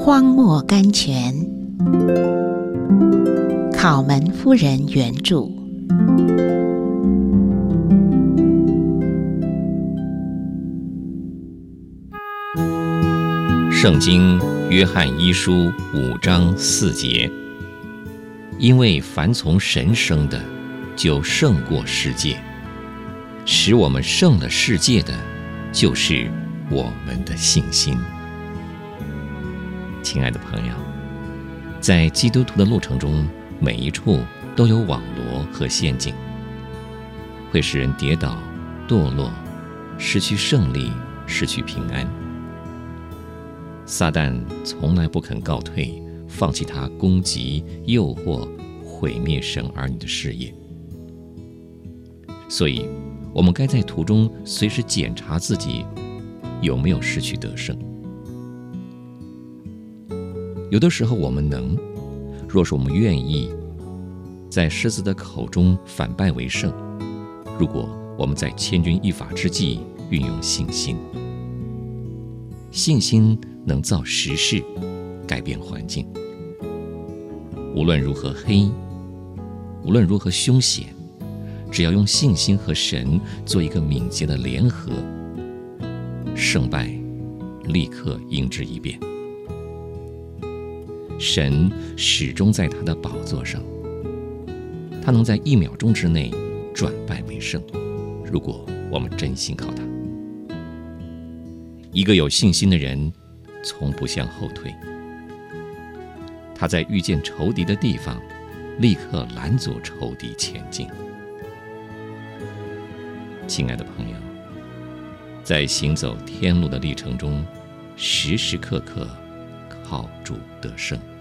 荒漠甘泉，考门夫人原著。 圣经约翰一书5章4节，因为凡从神生的，就胜过世界；使我们胜了世界的，就是我们的信心。亲爱的朋友，在基督徒的路程中，每一处都有网罗和陷阱，会使人跌倒、堕落，失去胜利，失去平安。撒旦从来不肯告退，放弃他攻击、诱惑、毁灭神儿女的事业。所以，我们该在途中随时检查自己有没有失去得胜。有的时候我们能，若是我们愿意，在狮子的口中反败为胜。如果我们在千钧一发之际运用信心，信心能造时势，改变环境。无论如何黑，无论如何凶险，只要用信心和神做一个敏捷的联合，胜败立刻应之一变。神始终在他的宝座上，他能在1秒钟之内转败为胜，如果我们真心靠他。一个有信心的人从不向后退，他在遇见仇敌的地方立刻拦阻仇敌前进。亲爱的朋友，在行走天路的历程中，时时刻刻靠主得胜。